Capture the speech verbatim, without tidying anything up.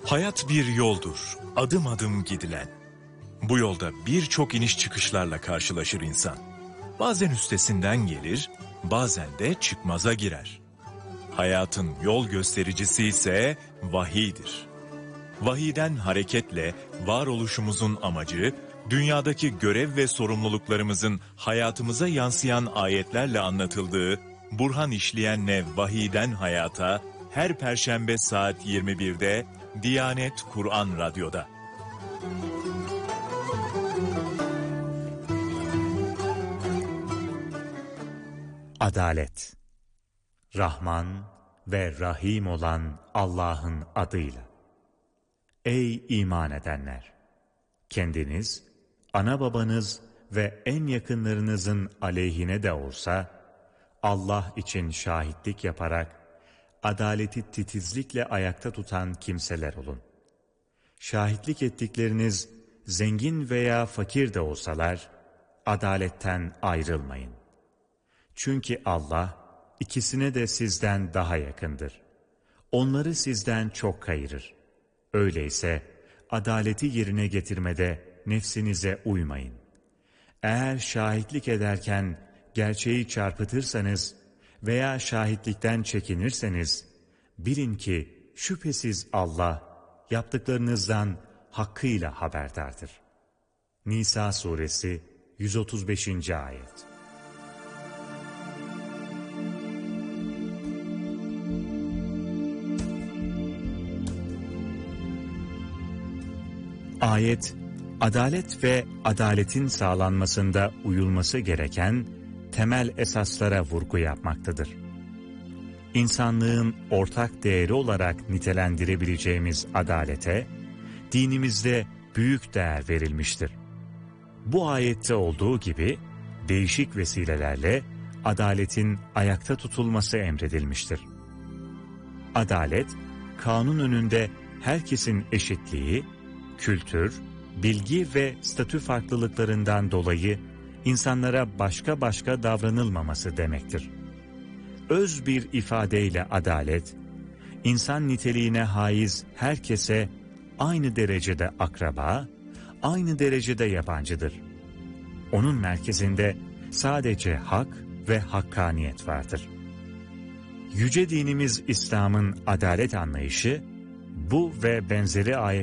Hayat bir yoldur, adım adım gidilen. Bu yolda birçok iniş çıkışlarla karşılaşır insan. Bazen üstesinden gelir, bazen de çıkmaza girer. Hayatın yol göstericisi ise vahiydir. Vahiyden hareketle varoluşumuzun amacı, dünyadaki görev ve sorumluluklarımızın hayatımıza yansıyan ayetlerle anlatıldığı Burhan işleyenle Vahiyden Hayata her Perşembe saat yirmi birde Diyanet Kur'an Radyo'da. Adalet. Rahman ve Rahim olan Allah'ın adıyla. Ey iman edenler! Kendiniz, ana babanız ve en yakınlarınızın aleyhine de olsa, Allah için şahitlik yaparak, adaleti titizlikle ayakta tutan kimseler olun. Şahitlik ettikleriniz, zengin veya fakir de olsalar, adaletten ayrılmayın. Çünkü Allah, ikisine de sizden daha yakındır. Onları sizden çok kayırır. Öyleyse, adaleti yerine getirmede nefsinize uymayın. Eğer şahitlik ederken gerçeği çarpıtırsanız veya şahitlikten çekinirseniz, bilin ki şüphesiz Allah yaptıklarınızdan hakkıyla haberdardır. Nisa suresi yüz otuz beşinci ayet. Ayet, adalet ve adaletin sağlanmasında uyulması gereken temel esaslara vurgu yapmaktadır. İnsanlığın ortak değeri olarak nitelendirebileceğimiz adalete, dinimizde büyük değer verilmiştir. Bu ayette olduğu gibi, değişik vesilelerle adaletin ayakta tutulması emredilmiştir. Adalet, kanun önünde herkesin eşitliği, kültür, bilgi ve statü farklılıklarından dolayı insanlara başka başka davranılmaması demektir. Öz bir ifadeyle adalet, insan niteliğine haiz herkese aynı derecede akraba, aynı derecede yabancıdır. Onun merkezinde sadece hak ve hakkaniyet vardır. Yüce dinimiz İslam'ın adalet anlayışı, bu ve benzeri ayet